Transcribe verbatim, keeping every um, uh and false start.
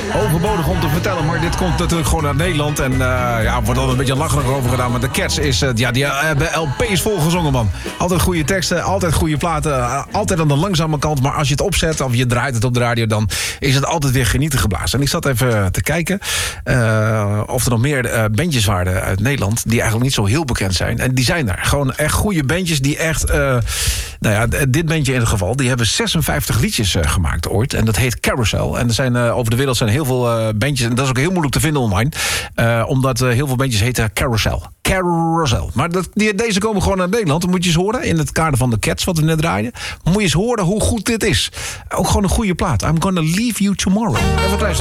Overbodig om te vertellen, maar dit komt natuurlijk gewoon uit Nederland. En uh, ja, er wordt al een beetje lacherig over gedaan. Maar de Cats is, uh, ja, die hebben L P's vol gezongen, man. Altijd goede teksten, altijd goede platen. Uh, altijd aan de langzame kant. Maar als je het opzet of je draait het op de radio, dan is het altijd weer genieten geblazen. En ik zat even te kijken uh, of er nog meer uh, bandjes waren uit Nederland die eigenlijk niet zo heel bekend zijn. En die zijn er. Gewoon echt goede bandjes die echt... Uh, nou ja, dit bandje in ieder geval, die hebben zesenvijftig liedjes uh, gemaakt ooit. En dat heet Carousel. En er zijn uh, over de wereld zijn heel veel uh, bandjes. En dat is ook heel moeilijk te vinden online. Uh, omdat uh, heel veel bandjes heten Carousel. Carousel. Maar dat, die, deze komen gewoon uit Nederland. Dan moet je eens horen, in het kader van de Cats wat we net draaiden. Moet je eens horen hoe goed dit is. Ook gewoon een goede plaat. I'm gonna leave you tomorrow. Even een klein